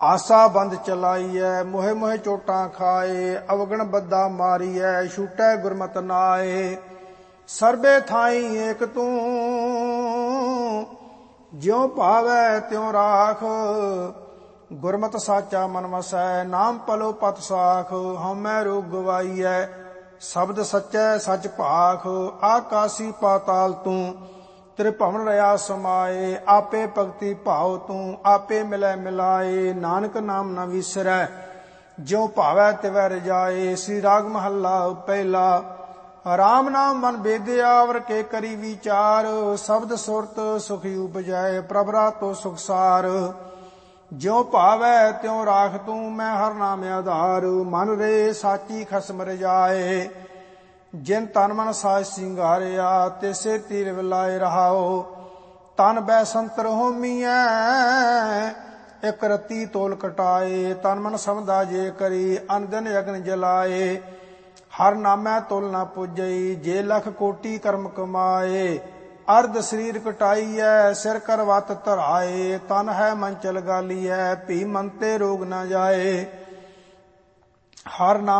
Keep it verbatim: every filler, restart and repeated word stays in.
ਆਸਾ ਬੰਦ ਚਲਾਈਐ, ਮੋਹਿ ਮੋਹਿ ਚੋਟਾਂ ਖਾਏ, ਅਵਗਣ ਬੱਦਾ ਮਾਰੀਐ, ਛੂਟੈ ਗੁਰਮਤਿ ਨਾਏ। ਸਰਬੇ ਥਾਈ ਏਕ ਤੂੰ, ਜਿਉ ਭਾਵੈ ਤਿਉ ਰਾਖ, ਗੁਰਮਤਿ ਸਾਚਾ ਮਨ ਵਸੈ, ਨਾਮ ਪਲੋ ਪਤ ਸਾਖ। ਹਉਮੈ ਰੋਗ ਗਵਾਈਐ, ਸ਼ਬਦ ਸੱਚੈ ਸਚ ਭਾਖ, ਆਕਾਸੀ ਪਾਤਾਲ ਤੂੰ, ਤ੍ਰਿਭਵਨ ਰਿਆ ਸਮਾਏ। ਆਪੇ ਭਗਤੀ ਭਾਉ ਤੂੰ, ਆਪੇ ਮਿਲੈ ਮਿਲਾਏ, ਨਾਨਕ ਨਾਮ ਨ ਵਿਸਰੈ, ਜਿਉ ਭਾਵੈ ਤਿਵੈ ਰਜਾਏ। ਸ੍ਰੀ ਰਾਗ ਮਹੱਲਾ ਪਹਿਲਾ। ਰਾਮ ਨਾਮ ਮਨ ਬੇਦਿਆ, ਵਰ ਕੇ ਕਰੀ ਵਿਚਾਰ, ਸ਼ਬਦ ਸੁਰਤ ਸੁਖ ਉਪਜੈ, ਪ੍ਰਭ ਰਾਤੋ ਸੁਖ ਸਾਰ। ਜਿਉ ਭਾਵੈ ਤਿਉ ਰਾਖ ਤੂੰ, ਮੈਂ ਹਰ ਨਾਮ ਆਧਾਰ, ਮਨ ਰੇ ਸਾਚੀ ਖਸਮ ਰਜਾਏ। ਜਿਨ ਤਨ ਮਨ ਸਾਜ ਸਿੰਗਾਰਿਆ, ਤਿਸੇ ਤੀਰ ਵਿਲਾਏ ਰਹਾਓ। ਤਨ ਬੈ ਸੰਤਰ ਹੋਮੀਐ, ਇਕ ਰਤੀ ਤੋਲ ਕਟਾਏ। ਤਨ ਮਨ ਸਮਝਾ ਜੇ ਕਰੀ, ਅਨ ਦਿਨ ਅਗਨ ਜਲਾਏ। ਹਰ ਨਾਮੈ ਤੁਲ ਨ ਪੁੱਜਈ, ਜੇ ਲਖ ਕੋਟੀ ਕਰਮ ਕਮਾਏ। ਅਰਧ ਸਰੀਰ ਕਟਾਈਐ, ਸਿਰ ਕਰ ਵਤ ਧਰਾਏ। ਤਨ ਹੈ ਮੰਚਲ ਗਾਲੀਐ, ਭੀ ਮਨ ਤੇ ਰੋਗ ਨ ਜਾਏ। ਹਰ ਨਾਮ